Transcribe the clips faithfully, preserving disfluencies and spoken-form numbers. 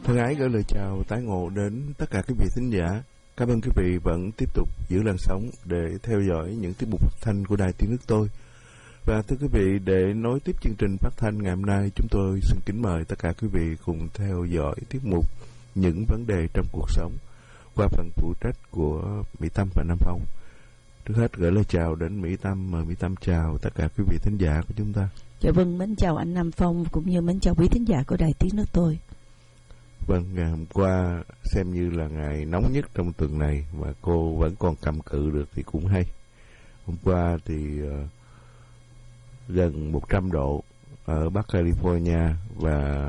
Thân ái gửi lời chào tái ngộ đến tất cả quý vị thính giả. Cảm ơn quý vị vẫn tiếp tục giữ làn sóng để theo dõi những tiết mục phát thanh của Đài Tiếng Nước Tôi. Và thưa quý vị, để nối tiếp chương trình phát thanh ngày hôm nay, chúng tôi xin kính mời tất cả quý vị cùng theo dõi tiết mục Những vấn đề trong cuộc sống qua phần phụ trách của Mỹ Tâm và Nam Phong. Trước hết gửi lời chào đến Mỹ Tâm. Mời Mỹ Tâm chào tất cả quý vị thính giả của chúng ta. Dạ vâng, mến chào anh Nam Phong cũng như mến chào quý thính giả của Đài Tiếng Nước Tôi. Vâng, ngày hôm qua xem như là ngày nóng nhất trong tuần này mà cô vẫn còn cầm cự được thì cũng hay. Hôm qua thì uh, gần một trăm độ ở Bắc California, và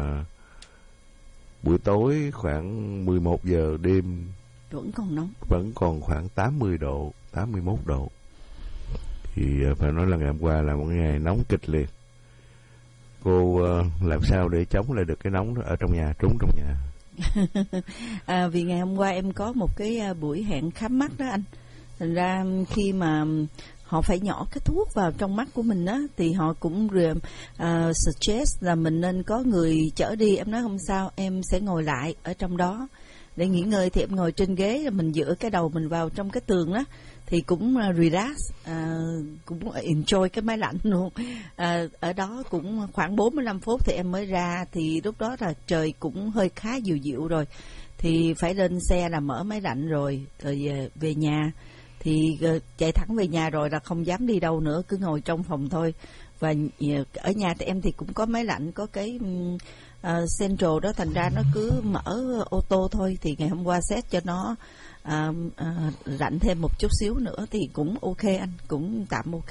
buổi tối khoảng mười một giờ đêm vẫn còn nóng, vẫn còn khoảng tám mươi độ, tám mươi mốt độ. Thì uh, phải nói là ngày hôm qua là một ngày nóng kịch liệt. Cô uh, làm sao để chống lại được cái nóng đó ở trong nhà, trốn trong nhà? à, vì ngày hôm qua em có một cái uh, buổi hẹn khám mắt đó anh. Thành ra khi mà họ phải nhỏ cái thuốc vào trong mắt của mình đó, thì họ cũng uh, suggest là mình nên có người chở đi. Em nói không sao, em sẽ ngồi lại ở trong đó để nghỉ ngơi. Thì em ngồi trên ghế, mình dựa cái đầu mình vào trong cái tường đó, thì cũng uh, relax, uh, cũng enjoy cái máy lạnh luôn. Uh, ở đó cũng khoảng bốn mươi lăm phút thì em mới ra. Thì lúc đó là trời cũng hơi khá dịu dịu rồi, thì phải lên xe là mở máy lạnh rồi, rồi về, về nhà. Thì uh, chạy thẳng về nhà rồi là không dám đi đâu nữa, cứ ngồi trong phòng thôi. Và uh, ở nhà thì em thì cũng có máy lạnh, có cái um, uh, Central đó, thành ra nó cứ mở ô tô thôi. Thì ngày hôm qua set cho nó À, à, lạnh thêm một chút xíu nữa thì cũng ok anh, cũng tạm ok.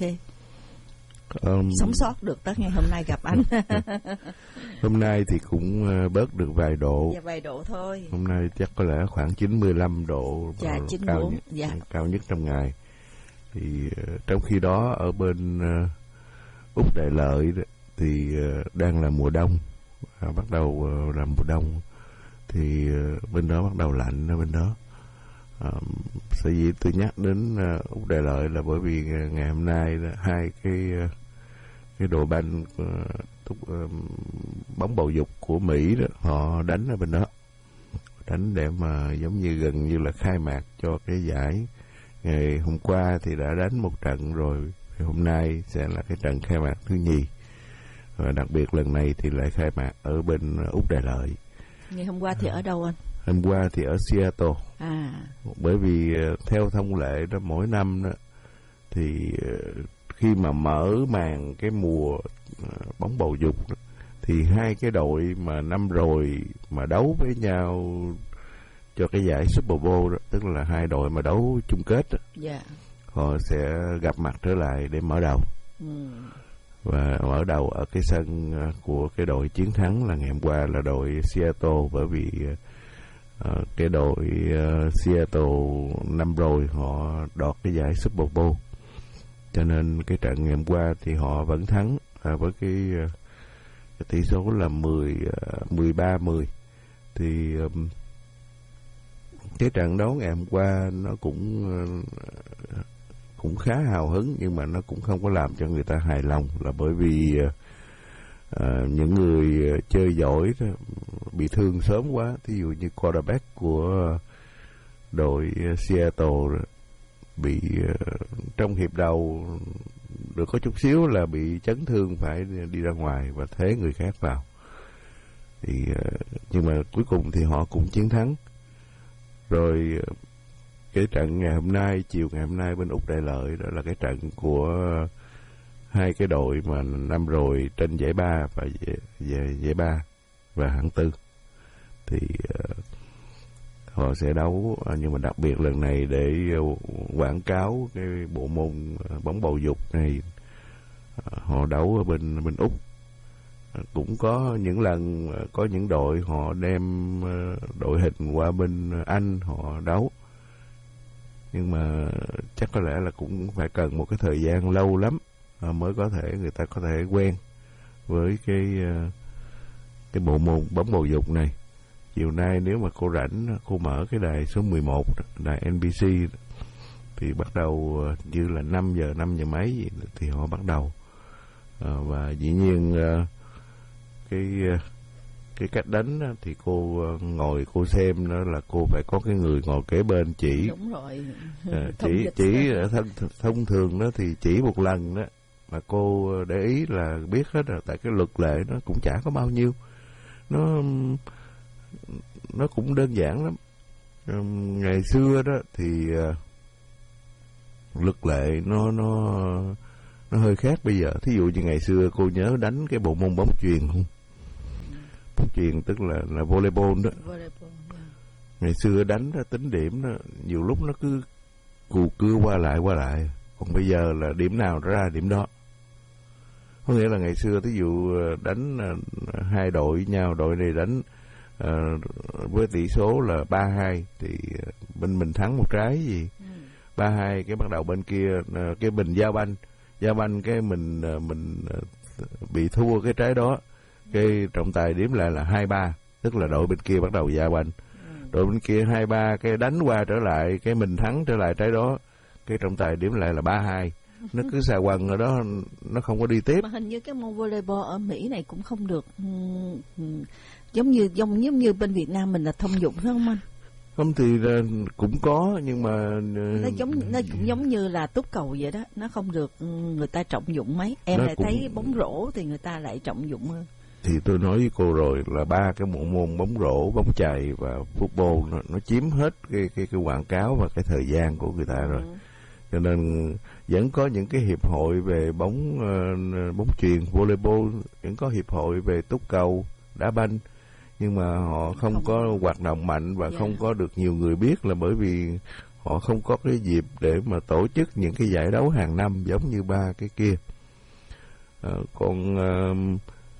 um, Sống sót được tới ngày hôm nay gặp anh. Hôm nay thì cũng bớt được vài độ. Dạ, vài độ thôi. Hôm nay chắc có lẽ khoảng chín mươi lăm độ. Dạ, chín mươi bốn, cao, dạ. cao nhất trong ngày. Thì trong khi đó ở bên uh, Úc Đại Lợi thì uh, đang là mùa đông, uh, bắt đầu uh, là mùa đông. Thì uh, bên đó bắt đầu lạnh ở bên đó. Uh, sở dĩ tôi nhắc đến uh, Úc Đại Lợi là bởi vì uh, ngày hôm nay uh, hai cái uh, cái đội banh uh, thúc, uh, bóng bầu dục của Mỹ đó, họ đánh ở bên đó, đánh để mà giống như gần như là khai mạc cho cái giải. Ngày hôm qua thì đã đánh một trận rồi, hôm nay sẽ là cái trận khai mạc thứ nhì, và đặc biệt lần này thì lại khai mạc ở bên Úc Đại Lợi. Ngày hôm qua thì ở đâu anh? Hôm qua thì ở Seattle. À. Bởi vì theo thông lệ đó, mỗi năm đó thì khi mà mở màn cái mùa bóng bầu dục đó, thì hai cái đội mà năm rồi mà đấu với nhau cho cái giải Super Bowl đó, tức là hai đội mà đấu chung kết đó, yeah. họ sẽ gặp mặt trở lại để mở đầu. ừ. Và mở đầu ở cái sân của cái đội chiến thắng là ngày hôm qua là đội Seattle, bởi vì uh, cái đội uh, Seattle năm rồi họ đoạt cái giải Super Bowl, cho nên cái trận ngày hôm qua thì họ vẫn thắng uh, với cái, uh, cái tỷ số là mười, uh, mười ba mười. Thì um, cái trận đấu ngày hôm qua nó cũng uh, cũng khá hào hứng, nhưng mà nó cũng không có làm cho người ta hài lòng, là bởi vì uh, những người chơi giỏi đó, bị thương sớm quá. Thí dụ như quarterback của đội Seattle bị uh, trong hiệp đầu được có chút xíu là bị chấn thương, phải đi ra ngoài và thế người khác vào. Thì uh, nhưng mà cuối cùng thì họ cũng chiến thắng. Rồi uh, cái trận ngày hôm nay, chiều ngày hôm nay bên Úc Đại Lợi, đó là cái trận của hai cái đội mà năm rồi tranh giải ba và về, về giải ba và hạng tư. Thì uh, họ sẽ đấu, uh, nhưng mà đặc biệt lần này để uh, quảng cáo cái bộ môn uh, bóng bầu dục này, uh, họ đấu ở bên bên Úc. Uh, cũng có những lần uh, có những đội họ đem uh, đội hình qua bên Anh họ đấu. Nhưng mà chắc có lẽ là cũng phải cần một cái thời gian lâu lắm mới có thể người ta có thể quen với cái cái bộ môn bóng bầu dục này. Chiều nay nếu mà cô rảnh, cô mở cái đài số mười một, đài en bê xê, thì bắt đầu như là năm giờ, năm giờ mấy thì họ bắt đầu. À, và dĩ nhiên cái cái cách đánh đó, thì cô ngồi cô xem đó là cô phải có cái người ngồi kế bên chỉ. Đúng rồi. À, chỉ chỉ thông, thông thường đó thì chỉ một lần đó mà cô để ý là biết hết rồi, tại cái luật lệ nó cũng chả có bao nhiêu, nó nó cũng đơn giản lắm. Ngày xưa đó thì uh, luật lệ nó nó nó hơi khác bây giờ. Thí dụ như ngày xưa cô nhớ đánh cái bộ môn bóng chuyền không? Bóng chuyền tức là là volleyball đó. Volleyball, yeah. Ngày xưa đánh đó, tính điểm đó, nhiều lúc nó cứ cù cưa qua lại qua lại. Còn bây giờ là điểm nào ra điểm đó. Có nghĩa là ngày xưa thí dụ đánh uh, hai đội nhau, đội này đánh uh, với tỷ số là ba hai thì bên mình thắng một trái gì. ba hai cái bắt đầu bên kia uh, cái mình giao banh, giao banh cái mình uh, mình uh, bị thua cái trái đó. Cái trọng tài điểm lại là hai ba, tức là đội bên kia bắt đầu giao banh. Đội bên kia hai ba cái đánh qua trở lại, cái mình thắng trở lại trái đó. Cái trọng tài điểm lại là ba hai. Nó cứ xà quần ở đó, nó không có đi tiếp. Mà hình như cái môn volleyball ở Mỹ này cũng không được um, giống như giống giống như bên Việt Nam mình là thông dụng phải không anh? Không thì cũng có, nhưng mà nó giống nó cũng giống như là túc cầu vậy đó, nó không được người ta trọng dụng mấy. Em lại cũng... thấy bóng rổ thì người ta lại trọng dụng hơn. Thì tôi nói với cô rồi là ba cái bộ môn bóng rổ, bóng chày và football nó, nó chiếm hết cái cái cái quảng cáo và cái thời gian của người ta rồi. Ừ. Cho nên vẫn có những cái hiệp hội về bóng uh, bóng chuyền, volleyball, vẫn có hiệp hội về túc cầu, đá banh, nhưng mà họ không, không có hoạt động mạnh và yeah. không có được nhiều người biết, là bởi vì họ không có cái dịp để mà tổ chức những cái giải đấu hàng năm giống như ba cái kia. Uh, còn uh,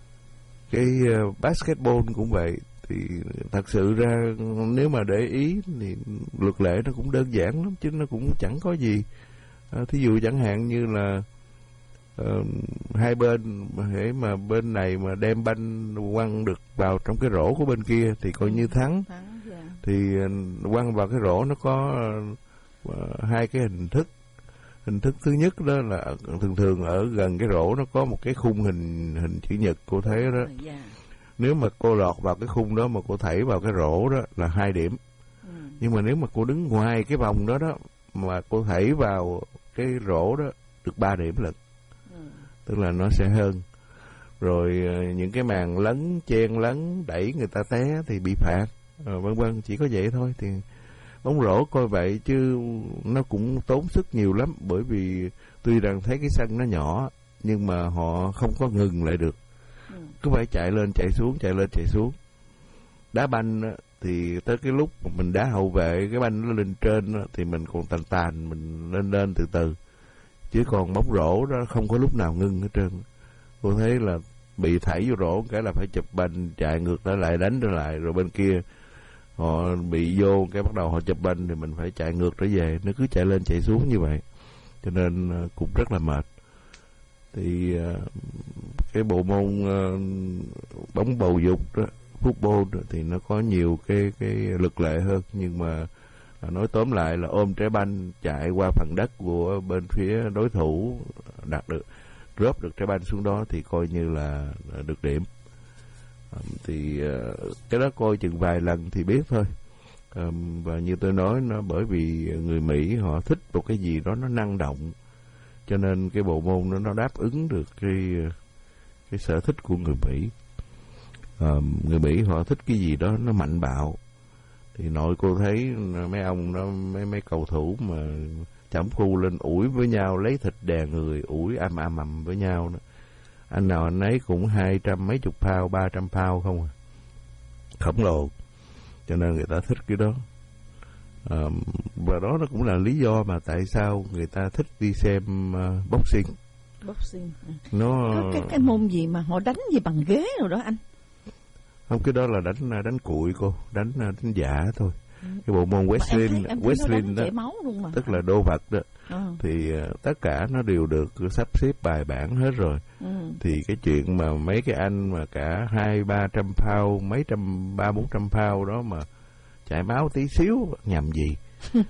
cái uh, basketball cũng vậy. Thì thật sự ra nếu mà để ý thì luật lệ nó cũng đơn giản lắm, chứ nó cũng chẳng có gì. À, thí dụ chẳng hạn như là uh, hai bên hễ mà bên này mà đem banh quăng được vào trong cái rổ của bên kia thì coi như thắng. thắng yeah. Thì uh, quăng vào cái rổ nó có uh, hai cái hình thức. Hình thức thứ nhất đó là thường thường ở gần cái rổ nó có một cái khung hình hình chữ nhật, cô thấy đó. Yeah. Nếu mà cô lọt vào cái khung đó mà cô thảy vào cái rổ đó là hai điểm. Ừ. Nhưng mà nếu mà cô đứng ngoài cái vòng đó đó mà cô thảy vào cái rổ đó được ba điểm lận. Ừ. Tức là nó sẽ hơn. Rồi những cái màn lấn, chen lấn, đẩy người ta té thì bị phạt, à, vân vân, chỉ có vậy thôi. Thì bóng rổ coi vậy chứ nó cũng tốn sức nhiều lắm, bởi vì tuy rằng thấy cái sân nó nhỏ nhưng mà họ không có ngừng lại được. Ừ. Cứ phải chạy lên chạy xuống, chạy lên chạy xuống. Đá banh thì tới cái lúc mình đá hậu vệ, cái banh nó lên trên thì mình còn tàn tàn, mình lên lên từ từ. Chứ còn bóng rổ đó không có lúc nào ngưng hết trơn. Cô thấy là bị thảy vô rổ cái là phải chụp banh, chạy ngược trở lại, đánh trở lại, rồi bên kia họ bị vô cái bắt đầu họ chụp banh thì mình phải chạy ngược trở về. Nó cứ chạy lên chạy xuống như vậy, cho nên cũng rất là mệt. Thì cái bộ môn bóng bầu dục đó, football đó, thì nó có nhiều cái cái luật lệ hơn, nhưng mà nói tóm lại là ôm trái banh chạy qua phần đất của bên phía đối thủ, đạt được drop được trái banh xuống đó thì coi như là được điểm. Thì cái đó coi chừng vài lần thì biết thôi. Và như tôi nói, nó bởi vì người Mỹ họ thích một cái gì đó nó năng động, cho nên cái bộ môn đó nó đáp ứng được cái cái sở thích của người Mỹ. À, người Mỹ họ thích cái gì đó nó mạnh bạo. Thì nội cô thấy mấy ông đó, mấy mấy cầu thủ mà chẩm khu lên ủi với nhau, lấy thịt đè người, ủi am am ầm với nhau đó. Anh nào anh ấy cũng hai trăm mấy chục pound, ba trăm pound không à, khổng lồ. Cho nên người ta thích cái đó. À, và đó nó cũng là lý do mà tại sao người ta thích đi xem uh, boxing. Boxing. Nó có cái cái môn gì mà họ đánh gì bằng ghế rồi đó anh? Không, cái đó là đánh đánh cụi cô, đánh đánh giả thôi. Ừ. Cái bộ môn wrestling, wrestling đó, máu luôn mà. Tức là đô vật đó. Ừ. Thì uh, tất cả nó đều được sắp xếp bài bản hết rồi. Ừ. Thì cái chuyện mà mấy cái anh mà cả hai ba trăm pound, mấy trăm ba bốn trăm pound đó mà chảy máu tí xíu nhầm gì.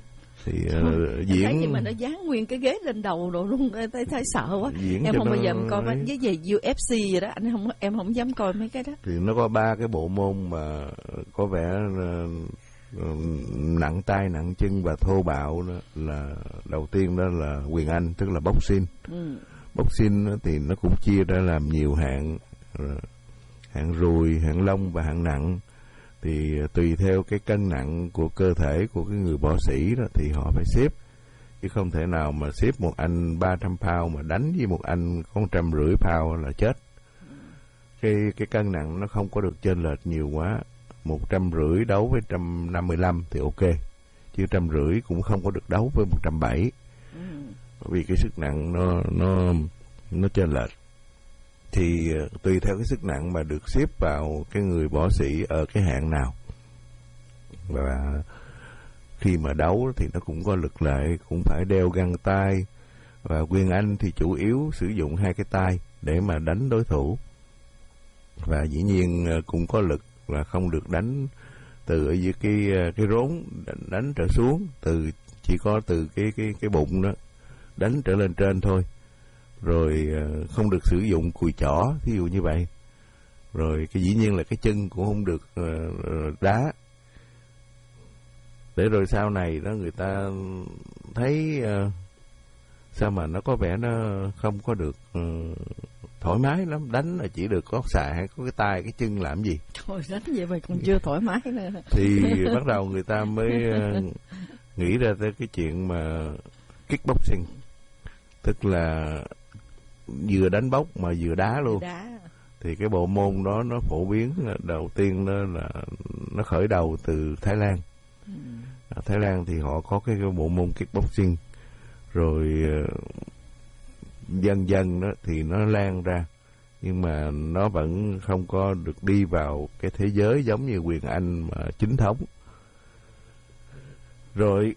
thì uh, diễn thấy gì mà nó dán nguyên cái ghế lên đầu rồi luôn, thấy thấy sợ quá. Diễn em không bao giờ nó... em coi mấy cái gì u ép xê vậy đó anh, không em không dám coi mấy cái đó. Thì nó có ba cái bộ môn mà có vẻ uh, nặng tay nặng chân và thô bạo đó. Là đầu tiên đó là quyền Anh, tức là boxing. ừ. Boxing thì nó cũng chia ra làm nhiều hạng, hạng rùi, hạng lông và hạng nặng. Thì tùy theo cái cân nặng của cơ thể của cái người võ sĩ đó thì họ phải xếp, chứ không thể nào mà xếp một anh ba trăm pound mà đánh với một anh có một trăm rưỡi pound là chết. Cái cái cân nặng nó không có được chênh lệch nhiều quá. Một trăm rưỡi đấu với trăm năm mươi lăm thì ok, chứ trăm rưỡi cũng không có được đấu với một trăm bảy, bởi vì cái sức nặng nó nó nó chênh lệch. Thì uh, tùy theo cái sức nặng mà được xếp vào cái người võ sĩ ở cái hạng nào. Và khi mà đấu thì nó cũng có luật lệ, cũng phải đeo găng tay. Và quyền Anh thì chủ yếu sử dụng hai cái tay để mà đánh đối thủ. Và dĩ nhiên uh, cũng có luật là không được đánh từ ở dưới cái uh, cái rốn đánh, đánh trở xuống, từ chỉ có từ cái cái cái bụng đó đánh trở lên trên thôi. Rồi không được sử dụng cùi chỏ, thí dụ như vậy. Rồi cái dĩ nhiên là cái chân cũng không được uh, đá. Để rồi sau này đó người ta thấy uh, sao mà nó có vẻ nó không có được uh, thoải mái lắm. Đánh là chỉ được có xài hay có cái tay cái chân làm gì. Thôi đánh vậy mà còn chưa thoải mái nữa. Thì bắt đầu người ta mới uh, nghĩ ra tới cái chuyện mà kickboxing, tức là vừa đánh bốc mà vừa đá luôn. Đá. Thì cái bộ môn đó nó phổ biến đầu tiên đó là nó khởi đầu từ Thái Lan. ừ. Ở Thái Lan thì họ có cái, cái bộ môn kickboxing, rồi dần dần đó thì nó lan ra, nhưng mà nó vẫn không có được đi vào cái thế giới giống như quyền Anh mà chính thống. Rồi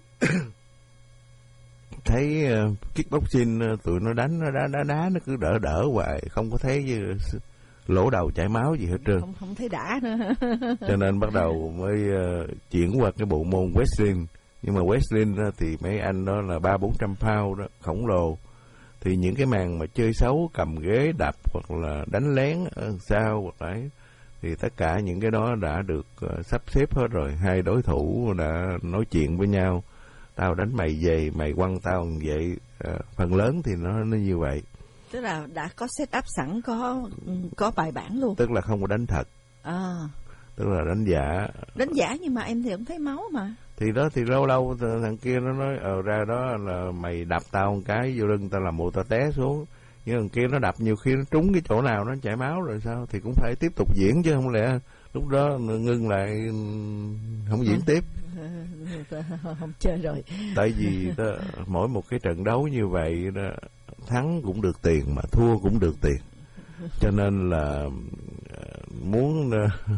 thấy uh, kickboxing uh, tụi nó đánh nó đá đá đá nó cứ đỡ đỡ hoài, không có thấy như lỗ đầu chảy máu gì hết trơn, không không thấy đã nữa. Cho nên bắt đầu mới uh, chuyển qua cái bộ môn wrestling. Nhưng mà wrestling uh, thì mấy anh đó là ba bốn trăm pound đó, khổng lồ. Thì những cái màn mà chơi xấu, cầm ghế đập hoặc là đánh lén ở sau hoặc đấy, thì tất cả những cái đó đã được uh, sắp xếp hết rồi. Hai đối thủ đã nói chuyện với nhau, tao đánh mày về, mày quăng tao vậy. À, phần lớn thì nó nó như vậy. Tức là đã có set up sẵn, có có bài bản luôn. Tức là không có đánh thật. À. Tức là đánh giả. Đánh giả nhưng mà em thì không thấy máu mà. Thì đó thì lâu lâu thằng kia nó nói ờ ra đó là mày đập tao một cái vô lưng tao làm bộ tao té xuống. Nhưng thằng kia nó đập nhiều khi nó trúng cái chỗ nào nó chảy máu rồi sao, thì cũng phải tiếp tục diễn chứ không lẽ lúc đó ngưng lại không diễn tiếp. Không chơi rồi. Tại vì đó, mỗi một cái trận đấu như vậy đó, thắng cũng được tiền mà thua cũng được tiền, cho nên là muốn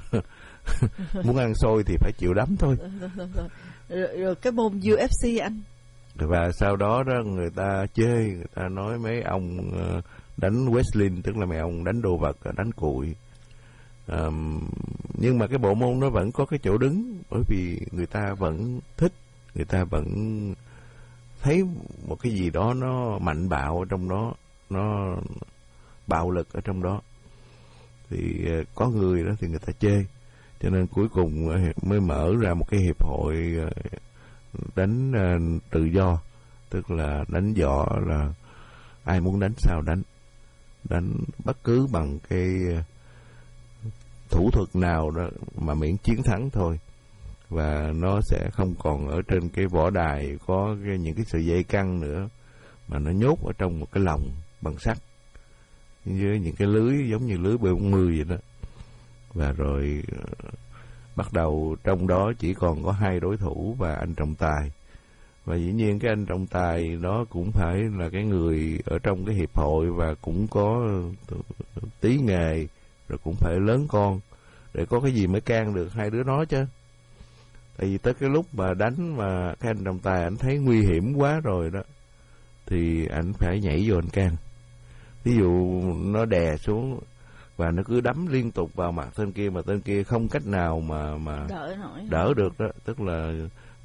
muốn ăn xôi thì phải chịu đấm thôi. Rồi, rồi cái môn u ép xê anh. Và sau đó đó người ta chơi, người ta nói mấy ông đánh wrestling, tức là mấy ông đánh đồ vật, đánh cùi. Um, nhưng mà cái bộ môn nó vẫn có cái chỗ đứng, bởi vì người ta vẫn thích, người ta vẫn thấy một cái gì đó nó mạnh bạo ở trong đó, nó bạo lực ở trong đó. Thì uh, có người đó thì người ta chơi, cho nên cuối cùng uh, mới mở ra một cái hiệp hội uh, đánh uh, tự do, tức là đánh võ là ai muốn đánh sao đánh, đánh bất cứ bằng cái uh, thủ thuật nào đó mà miễn chiến thắng thôi. Và nó sẽ không còn ở trên cái võ đài có cái, những cái sợi dây căng nữa, mà nó nhốt ở trong một cái lồng bằng sắt với những cái lưới giống như lưới B bốn mươi vậy đó. Và rồi bắt đầu trong đó chỉ còn có hai đối thủ và anh trọng tài. Và dĩ nhiên cái anh trọng tài đó cũng phải là cái người ở trong cái hiệp hội và cũng có tí nghề, rồi cũng phải lớn con, để có cái gì mới can được hai đứa nó chứ. Tại vì tới cái lúc mà đánh mà cái anh trọng tài anh thấy nguy hiểm quá rồi đó, thì anh phải nhảy vô anh can. Ví dụ nó đè xuống và nó cứ đấm liên tục vào mặt tên kia, mà tên kia không cách nào mà mà đỡ nổi, đỡ được đó. Tức là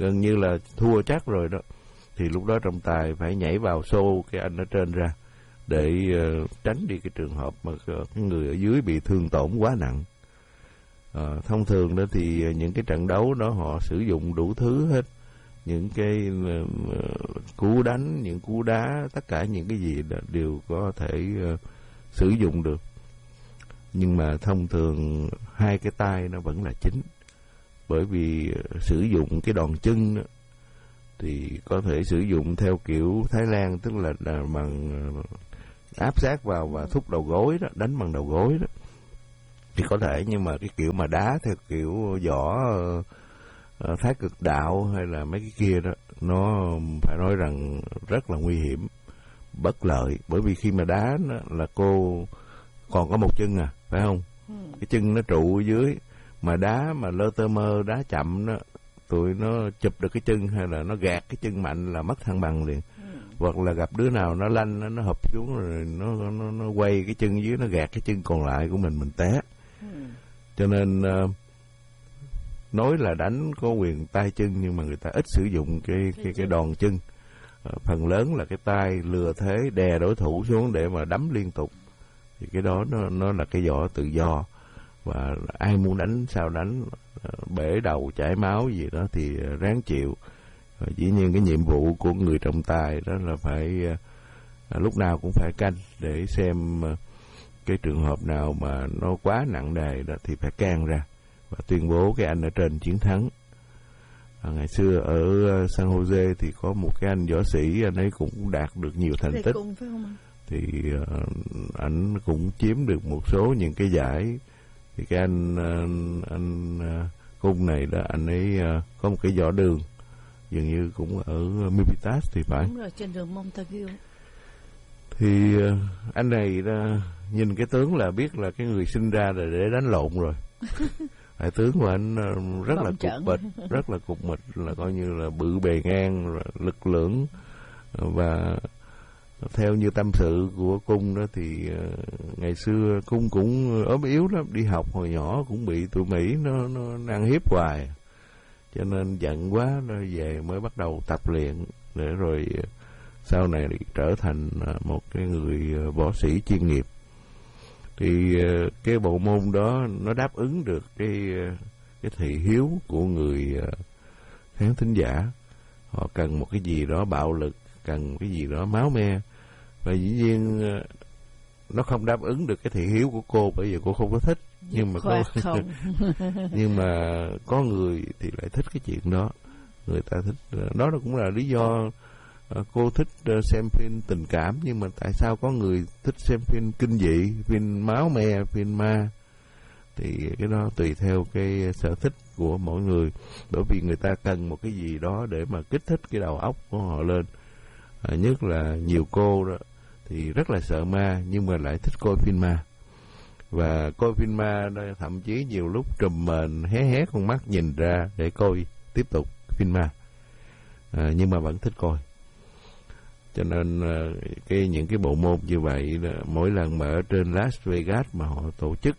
gần như là thua chắc rồi đó, thì lúc đó trọng tài phải nhảy vào xô cái anh ở trên ra để uh, tránh đi cái trường hợp mà cái người ở dưới bị thương tổn quá nặng. Uh, thông thường đó thì những cái trận đấu đó họ sử dụng đủ thứ hết, những cái uh, cú đánh, những cú đá, tất cả những cái gì đều có thể uh, sử dụng được. Nhưng mà thông thường hai cái tay nó vẫn là chính, bởi vì uh, sử dụng cái đòn chân đó, thì có thể sử dụng theo kiểu Thái Lan, tức là, là bằng uh, áp sát vào và thúc đầu gối đó, đánh bằng đầu gối đó thì có thể. Nhưng mà cái kiểu mà đá theo kiểu võ uh, Thái Cực Đạo hay là mấy cái kia đó, nó phải nói rằng rất là nguy hiểm, bất lợi. Bởi vì khi mà đá đó, là cô còn có một chân à, phải không? Ừ. Cái chân nó trụ ở dưới, mà đá mà lơ tơ mơ, đá chậm đó, tụi nó chụp được cái chân hay là nó gạt cái chân mạnh là mất thăng bằng liền. Ừ. Hoặc là gặp đứa nào nó lanh, nó, nó hụp xuống rồi nó, nó nó quay cái chân dưới, nó gạt cái chân còn lại của mình, mình té. Ừ. Cho nên uh, nói là đánh có quyền tay chân, nhưng mà người ta ít sử dụng cái cái cái đòn chân. Uh, phần lớn là cái tay lừa thế đè đối thủ xuống để mà đấm liên tục. Thì cái đó nó nó là cái võ tự do, và ai muốn đánh sao đánh, uh, bể đầu chảy máu gì đó thì uh, ráng chịu. Uh, dĩ nhiên cái nhiệm vụ của người trọng tài đó là phải uh, lúc nào cũng phải canh để xem uh, cái trường hợp nào mà nó quá nặng nề đó thì phải can ra và tuyên bố cái anh ở trên chiến thắng. À, ngày xưa ở San Jose thì có một cái anh võ sĩ, anh ấy cũng đạt được nhiều thành tích, thì uh, anh cũng chiếm được một số những cái giải. Thì cái anh uh, anh uh, Cung này đó, anh ấy uh, có một cái võ đường dường như cũng ở Milpitas thì phải. Đúng rồi, trên đường Montague. Thì uh, anh này đó, nhìn cái tướng là biết là cái người sinh ra là để đánh lộn rồi. Đại tướng của anh uh, rất Bóng là cục mịch, rất là cục mịch, là coi như là bự bề ngang, lực lưỡng. Và theo như tâm sự của Cung đó thì uh, ngày xưa Cung cũng ốm yếu lắm, đi học hồi nhỏ cũng bị tụi Mỹ nó nó ăn hiếp hoài, cho nên giận quá nó về mới bắt đầu tập luyện để rồi uh, sau này trở thành uh, một cái người uh, võ sĩ chuyên nghiệp. Thì uh, cái bộ môn đó nó đáp ứng được cái uh, cái thị hiếu của người uh, khán thính giả. Họ cần một cái gì đó bạo lực, cần cái gì đó máu me, và dĩ nhiên uh, nó không đáp ứng được cái thị hiếu của cô, bởi vì cô không có thích. Nhưng mà có không. nhưng mà có người thì lại thích cái chuyện đó. Người ta thích uh, đó, là cũng là lý do uh, cô thích uh, xem phim tình cảm. Nhưng mà tại sao có người thích xem phim kinh dị, phim máu me, phim ma? Thì cái đó tùy theo cái sở thích của mỗi người, bởi vì người ta cần một cái gì đó để mà kích thích cái đầu óc của họ lên. À, nhất là nhiều cô đó thì rất là sợ ma, nhưng mà lại thích coi phim ma, và coi phim ma đó, thậm chí nhiều lúc trùm mền hé hé con mắt nhìn ra để coi tiếp tục phim ma, à, nhưng mà vẫn thích coi. Cho nên cái những cái bộ môn như vậy đó, mỗi lần mà ở trên Las Vegas mà họ tổ chức,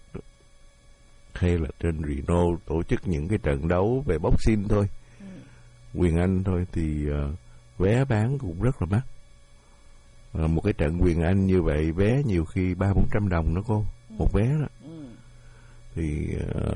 hay là trên Reno tổ chức những cái trận đấu về boxing thôi, ừ. quyền Anh thôi, thì uh, vé bán cũng rất là mắc. Uh, một cái trận quyền Anh như vậy vé nhiều khi ba bốn trăm đồng đó cô, ừ. một vé đó. Ừ. Thì uh,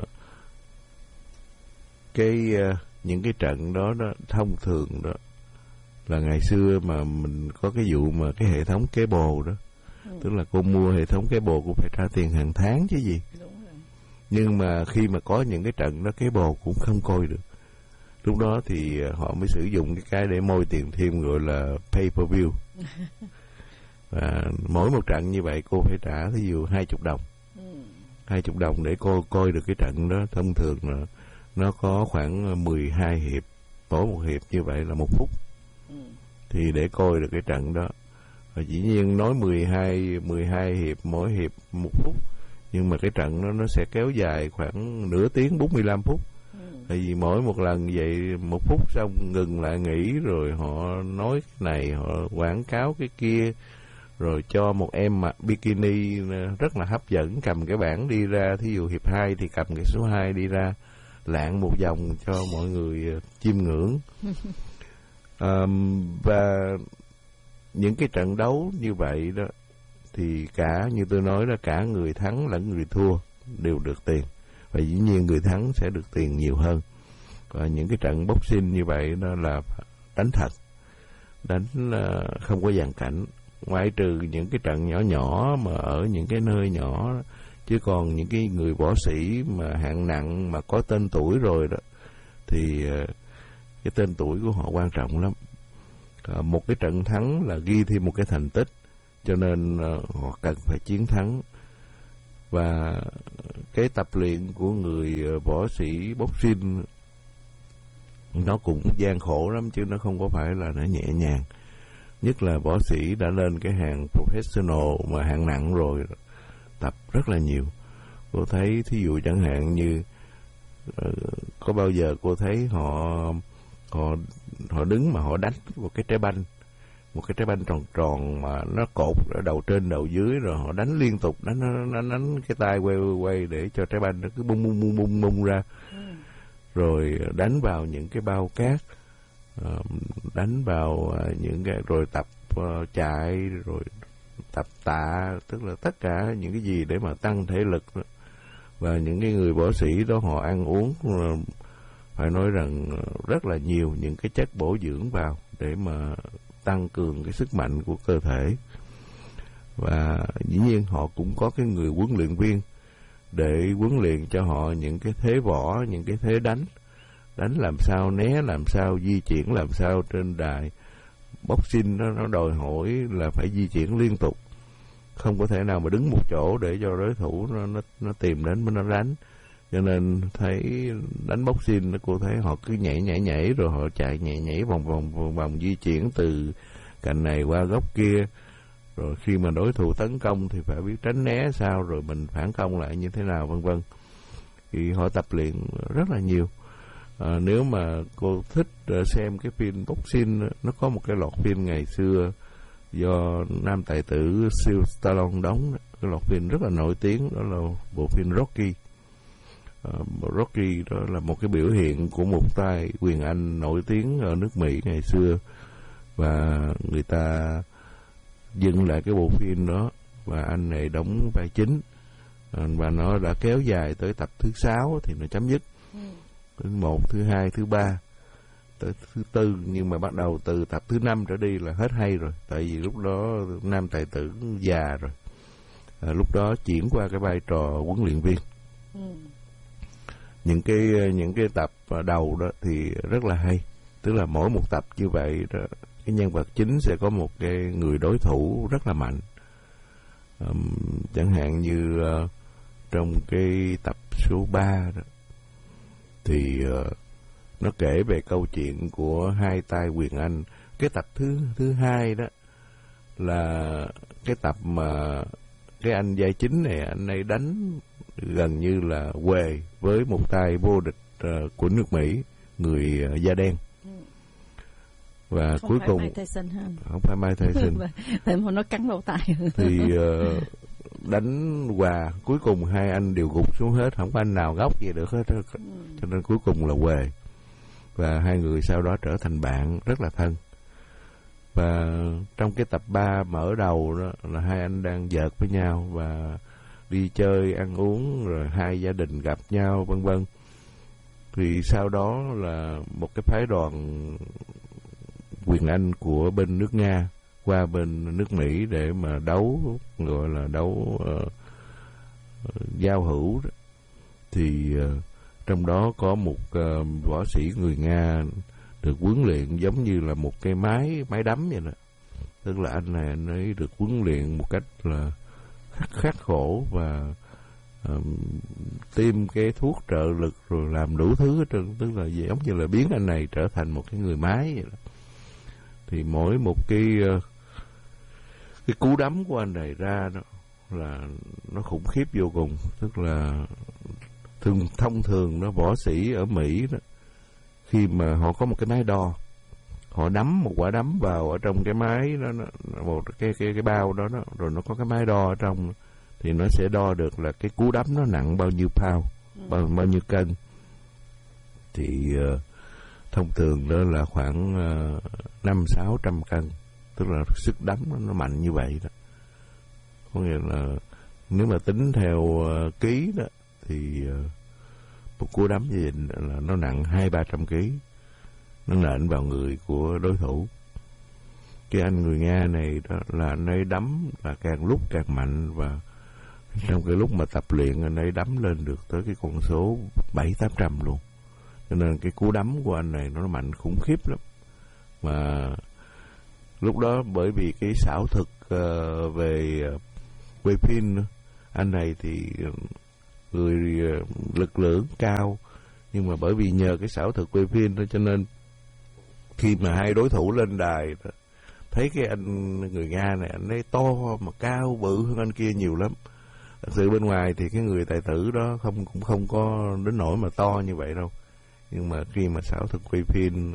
cái uh, những cái trận đó đó thông thường đó là ngày xưa mà mình có cái vụ mà cái hệ thống kế bồ đó, ừ. tức là cô mua hệ thống kế bồ cô phải trả tiền hàng tháng chứ gì. Đúng rồi. Nhưng mà khi mà có những cái trận đó kế bồ cũng không coi được. Lúc đó thì họ mới sử dụng cái cái để môi tiền thêm, gọi là pay per view. Và mỗi một trận như vậy cô phải trả thí dụ hai chục đồng, hai chục đồng để cô coi được cái trận đó. Thông thường là nó có khoảng mười hai hiệp, mỗi một hiệp như vậy là một phút. Thì để coi được cái trận đó, và dĩ nhiên nói mười hai, mười hai hiệp, mỗi hiệp một phút, nhưng mà cái trận đó nó sẽ kéo dài khoảng nửa tiếng, bốn mươi lăm phút. Ừ. Tại vì mỗi một lần vậy một phút xong ngừng lại nghỉ, rồi họ nói cái này, họ quảng cáo cái kia, rồi cho một em mặc bikini rất là hấp dẫn cầm cái bảng đi ra, thí dụ hiệp hai thì cầm cái số hai đi ra, lạng một vòng cho mọi người chiêm ngưỡng. À, và những cái trận đấu như vậy đó thì cả như tôi nói đó, cả người thắng lẫn người thua đều được tiền, và dĩ nhiên người thắng sẽ được tiền nhiều hơn. Và những cái trận boxing như vậy đó là đánh thật, đánh không có dàn cảnh, ngoại trừ những cái trận nhỏ nhỏ mà ở những cái nơi nhỏ, chứ còn những cái người võ sĩ mà hạng nặng mà có tên tuổi rồi đó thì cái tên tuổi của họ quan trọng lắm. Một cái trận thắng là ghi thêm một cái thành tích, cho nên họ cần phải chiến thắng. Và cái tập luyện của người võ sĩ boxing nó cũng gian khổ lắm, chứ nó không có phải là nó nhẹ nhàng. Nhất là võ sĩ đã lên cái hàng professional mà hạng nặng rồi, tập rất là nhiều. Cô thấy thí dụ chẳng hạn như uh, có bao giờ cô thấy họ họ họ đứng mà họ đánh một cái trái banh, một cái trái banh tròn tròn mà nó cột ở đầu trên đầu dưới, rồi họ đánh liên tục, đánh đánh, đánh cái tay quay quay để cho trái banh nó cứ bung bung bung bung bung ra, ừ. Rồi đánh vào những cái bao cát, uh, đánh vào uh, những cái, rồi tập uh, chạy, rồi tập tạ, tức là tất cả những cái gì để mà tăng thể lực đó. Và những cái người võ sĩ đó họ ăn uống uh, phải nói rằng rất là nhiều những cái chất bổ dưỡng vào để mà tăng cường cái sức mạnh của cơ thể. Và dĩ nhiên họ cũng có cái người huấn luyện viên để huấn luyện cho họ những cái thế võ, những cái thế đánh, đánh làm sao, né làm sao, di chuyển làm sao trên đài. Boxing nó, nó đòi hỏi là phải di chuyển liên tục, không có thể nào mà đứng một chỗ để cho đối thủ nó, nó, nó tìm đến mới nó đánh. Cho nên thấy đánh boxing, cô thấy họ cứ nhảy nhảy nhảy, rồi họ chạy nhảy nhảy vòng vòng vòng vòng, di chuyển từ cạnh này qua góc kia. Rồi khi mà đối thủ tấn công thì phải biết tránh né sao, rồi mình phản công lại như thế nào, vân vân. Thì họ tập luyện rất là nhiều. À, nếu mà cô thích xem cái phim boxing, nó có một cái loạt phim ngày xưa do nam tài tử Sylvester Stallone đóng, cái loạt phim rất là nổi tiếng, đó là bộ phim Rocky. Uh, Rocky đó là một cái biểu hiện của một tay quyền Anh nổi tiếng ở nước Mỹ ngày xưa, và người ta dừng lại cái bộ phim đó và anh này đóng vai chính, uh, và nó đã kéo dài tới tập thứ sáu thì nó chấm dứt. ừ. Thứ một, thứ hai, thứ ba, tới thứ tư, nhưng mà bắt đầu từ tập thứ năm trở đi là hết hay rồi, tại vì lúc đó nam tài tử già rồi, uh, lúc đó chuyển qua cái vai trò huấn luyện viên. ừ. Những cái những cái tập đầu đó thì rất là hay, tức là mỗi một tập như vậy đó, cái nhân vật chính sẽ có một cái người đối thủ rất là mạnh. Um, chẳng hạn như uh, trong cái tập số ba đó thì uh, nó kể về câu chuyện của hai tay quyền Anh. Cái tập thứ thứ hai đó là cái tập mà cái anh vai chính này, anh ấy đánh gần như là huề với một tay vô địch uh, của nước Mỹ, người uh, da đen. ừ. Và không cuối phải cùng Mike Tyson ha. Không phải Mike Tyson. Tại mà nó cắn lỗ tai. Thì uh, đánh hòa, cuối cùng hai anh đều gục xuống hết, không có anh nào góc gì được hết. ừ. Cho nên cuối cùng là huề. Và hai người sau đó trở thành bạn rất là thân. Và trong cái tập ba mở đầu đó là hai anh đang giỡt với nhau và đi chơi ăn uống, rồi hai gia đình gặp nhau, vân vân. Thì sau đó là một cái phái đoàn quyền Anh của bên nước Nga qua bên nước Mỹ để mà đấu, gọi là đấu uh, giao hữu đó. Thì uh, trong đó có một uh, võ sĩ người Nga được huấn luyện giống như là một cái máy máy đấm vậy đó. Tức là anh này anh ấy được huấn luyện một cách là khắc, khắc khổ và uh, tiêm cái thuốc trợ lực rồi làm đủ thứ hết trơn, tức là giống như là biến anh này trở thành một cái người máy vậy đó. Thì mỗi một cái uh, cái cú đấm của anh này ra đó là nó khủng khiếp vô cùng. Tức là thường thông thường nó võ sĩ ở Mỹ đó, khi mà họ có một cái máy đo, họ đấm một quả đấm vào ở trong cái máy đó, một cái cái cái bao đó, đó rồi nó có cái máy đo ở trong, thì nó sẽ đo được là cái cú đấm nó nặng bao nhiêu pound, bao bao nhiêu cân. thì uh, thông thường đó là khoảng uh, năm sáu trăm cân, tức là sức đấm nó, nó mạnh như vậy đó. Có nghĩa là nếu mà tính theo uh, ký đó thì uh, một cú đấm như vậy là nó nặng hai ba trăm ký, nó nện vào người của đối thủ. Cái anh người Nga này đó là anh ấy đấm là càng lúc càng mạnh, và trong cái lúc mà tập luyện anh ấy đấm lên được tới cái con số bảy tám trăm luôn. Cho nên cái cú đấm của anh này nó mạnh khủng khiếp lắm. Mà lúc đó bởi vì cái xảo thực uh, về uh, quay phim nữa, anh này thì người uh, lực lượng cao, nhưng mà bởi vì nhờ cái xảo thực quay phim đó, cho nên khi mà hai đối thủ lên đài đó, thấy cái anh người Nga này anh ấy to mà cao bự hơn anh kia nhiều lắm. Thật sự bên ngoài thì cái người tài tử đó không cũng không có đến nỗi mà to như vậy đâu, nhưng mà khi mà xảo thực quay phim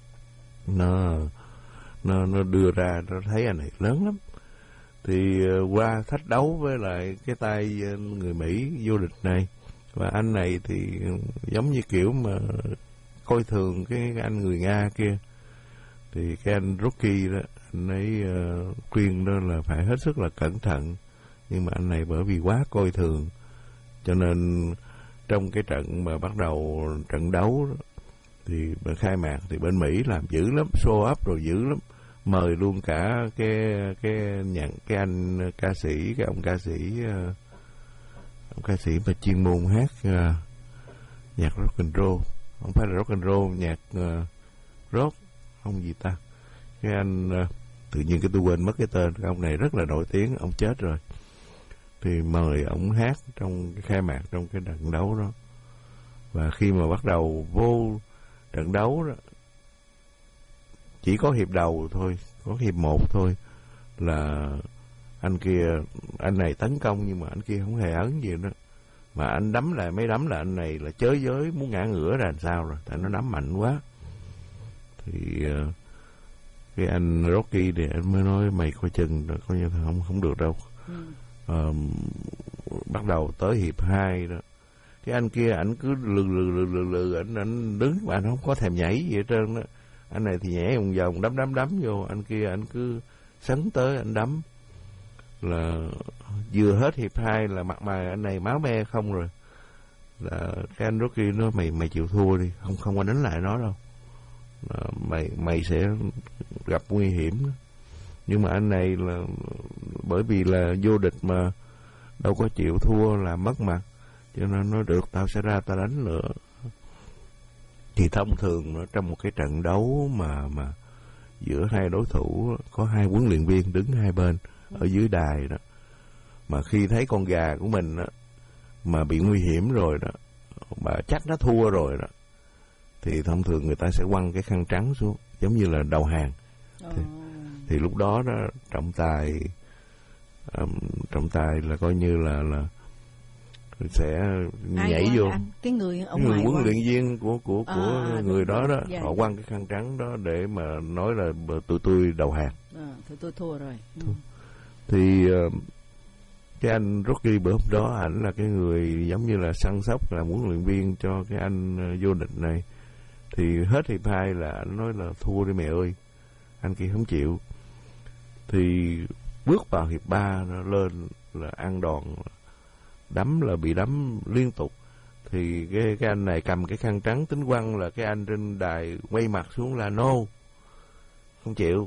nó nó nó đưa ra, nó thấy anh này lớn lắm. Thì uh, qua thách đấu với lại cái tay người Mỹ vô địch này, và anh này thì giống như kiểu mà coi thường cái, cái anh người Nga kia, thì cái anh Rocky đó, anh ấy uh, khuyên đó là phải hết sức là cẩn thận. Nhưng mà anh này bởi vì quá coi thường, cho nên trong cái trận mà bắt đầu trận đấu đó, thì khai mạc thì bên Mỹ làm dữ lắm, show up rồi dữ lắm, mời luôn cả cái cái nhận cái anh ca sĩ, cái ông ca sĩ uh, ông ca sĩ mà chuyên môn hát uh, nhạc rock and roll, không phải là rock and roll, nhạc uh, rock, ông gì ta, cái anh uh, tự nhiên cái tôi quên mất cái tên. Cái ông này rất là nổi tiếng, ông chết rồi, thì mời ông hát trong cái khai mạc trong cái trận đấu đó. Và khi mà bắt đầu vô trận đấu đó, chỉ có hiệp đầu thôi, có hiệp một thôi là anh kia, anh này tấn công nhưng mà anh kia không hề ấn gì đó, mà anh đấm lại mấy đấm là anh này là chới giới muốn ngã ngửa ra làm sao rồi, tại nó đấm mạnh quá. Thì uh, cái anh Rocky thì anh mới nói mày coi chừng, coi như không không được đâu. Ừ. Uh, bắt đầu tới hiệp hai đó, cái anh kia ảnh cứ lừ lừ lừ lừ lừ ảnh ảnh đứng mà anh không có thèm nhảy gì hết trơn đó. Anh này thì nhảy vòng vòng đấm đấm đấm vô, anh kia anh cứ sấn tới anh đấm. Là vừa hết hiệp hai là mặt mày anh này máu me không rồi, là cái anh Rocky nói mày mày chịu thua đi, không không có đánh lại nó đâu, là mày mày sẽ gặp nguy hiểm đó. Nhưng mà anh này là bởi vì là vô địch mà đâu có chịu thua là mất mặt, cho nên nó được tao sẽ ra tao đánh nữa. Thì thông thường nó trong một cái trận đấu mà mà giữa hai đối thủ có hai huấn luyện viên đứng hai bên ở dưới đài đó, mà khi thấy con gà của mình đó, mà bị nguy hiểm rồi đó, mà chắc nó thua rồi đó, thì thông thường người ta sẽ quăng cái khăn trắng xuống giống như là đầu hàng. Thì, thì lúc đó đó trọng tài um, trọng tài là coi như là là sẽ ai nhảy vô anh? Cái người ở người ngoài huấn luyện viên của của của à, người đó đó, dạ. Họ quăng cái khăn trắng đó để mà nói là tụi tôi đầu hàng, à, tụi tôi thua rồi. Ừ. Thì uh, cái anh Rocky bữa hôm đó ảnh là cái người giống như là săn sóc, là huấn luyện viên cho cái anh uh, vô địch này. Thì hết hiệp hai là anh nói là thua đi mẹ ơi, anh kia không chịu. Thì bước vào hiệp ba nó lên là ăn đòn, đấm là bị đấm liên tục. Thì cái cái anh này cầm cái khăn trắng tính quăng, là cái anh trên đài quay mặt xuống là no, không chịu.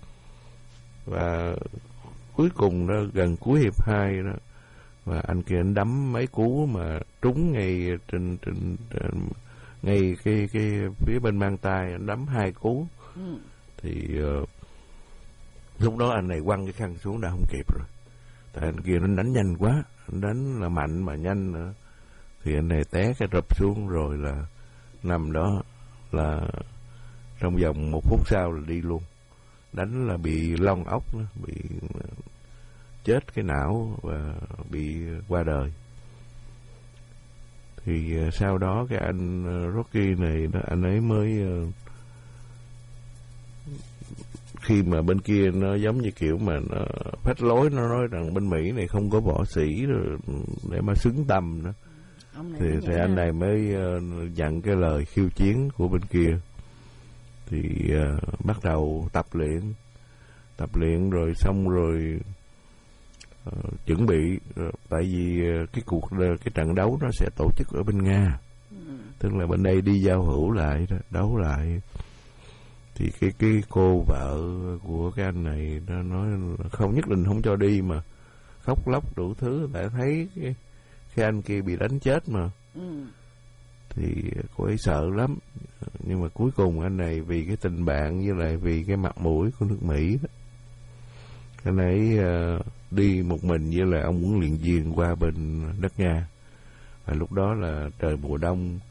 Và cuối cùng đó, gần cuối hiệp hai đó, và anh kia anh đấm mấy cú mà trúng ngay trên trên, trên ngay cái cái phía bên mang tay, anh đấm hai cú. Ừ. Thì uh, lúc đó anh này quăng cái khăn xuống đã không kịp rồi, tại anh kia nó đánh nhanh quá, anh đánh là mạnh mà nhanh nữa. Thì anh này té cái rập xuống rồi là nằm đó, là trong vòng một phút sau là đi luôn. Đánh là bị lông ốc nữa, bị chết cái não và bị qua đời. Thì sau đó cái anh Rocky này đó, anh ấy mới khi mà bên kia nó giống như kiểu mà nó phách lối, nó nói rằng bên Mỹ này không có võ sĩ rồi để mà xứng tầm nữa. Ông này thì, mới thì nhảy anh ra. này mới uh, nhận cái lời khiêu chiến của bên kia. Thì uh, bắt đầu tập luyện tập luyện rồi xong rồi uh, chuẩn bị uh, tại vì uh, cái cuộc cái trận đấu nó sẽ tổ chức ở bên Nga, Ừ. tức là bên đây đi giao hữu lại đó, đấu lại. Thì cái cái cô vợ của cái anh này nó nói không, nhất định không cho đi, mà khóc lóc đủ thứ, tại thấy cái, cái anh kia bị đánh chết mà. Ừ. Thì cô ấy sợ lắm, nhưng mà cuối cùng anh này vì cái tình bạn với lại vì cái mặt mũi của nước Mỹ đó, anh ấy uh, đi một mình với lại ông huấn luyện viên qua bên đất Nga. Và lúc đó là trời mùa đông,